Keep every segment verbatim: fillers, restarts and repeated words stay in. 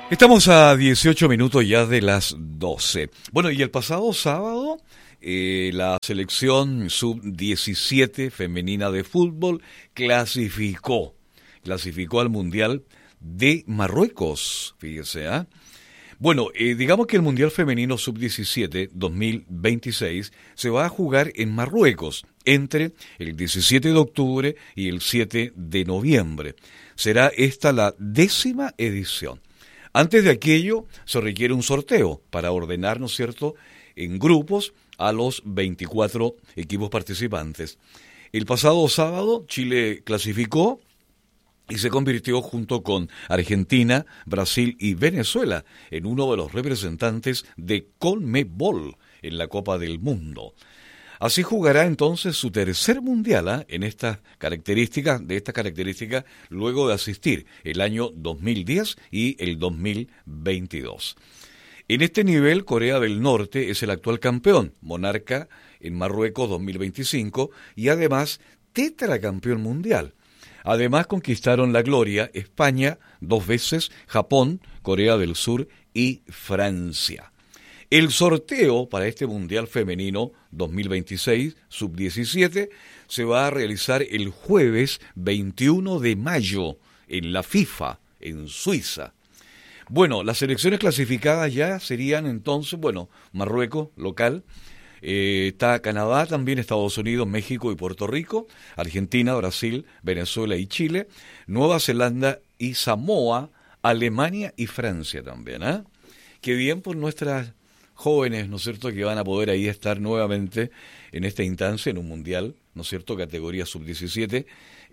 Estamos a dieciocho minutos ya de las doce. Bueno, y el pasado sábado eh, la selección sub diecisiete femenina de fútbol clasificó, clasificó al Mundial de Marruecos, fíjese, ¿ah? ¿eh? Bueno, eh, digamos que el Mundial Femenino sub diecisiete dos mil veintiséis se va a jugar en Marruecos entre el diecisiete de octubre y el siete de noviembre. Será esta la décima edición. Antes de aquello se requiere un sorteo para ordenar, ¿no es cierto?, en grupos a los veinticuatro equipos participantes. El pasado sábado Chile clasificó y se convirtió junto con Argentina, Brasil y Venezuela en uno de los representantes de Conmebol en la Copa del Mundo. Así jugará entonces su tercer mundial ¿eh? en estas características, de estas características, luego de asistir el año dos mil diez y el dos mil veintidós. En este nivel, Corea del Norte es el actual campeón, monarca en Marruecos dos mil veinticinco y además tetracampeón mundial. Además conquistaron la gloria España dos veces, Japón, Corea del Sur y Francia. El sorteo para este Mundial Femenino dos mil veintiséis, sub diecisiete, se va a realizar el jueves veintiuno de mayo en la FIFA, en Suiza. Bueno, las selecciones clasificadas ya serían entonces, bueno, Marruecos, local, eh, está Canadá, también Estados Unidos, México y Puerto Rico, Argentina, Brasil, Venezuela y Chile, Nueva Zelanda y Samoa, Alemania y Francia también, ¿eh? Qué bien por nuestras jóvenes, ¿no es cierto?, que van a poder ahí estar nuevamente en esta instancia, en un mundial, ¿no es cierto?, categoría sub diecisiete,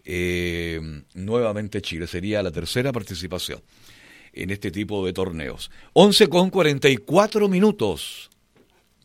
eh, nuevamente Chile, sería la tercera participación en este tipo de torneos. once con cuarenta y cuatro minutos.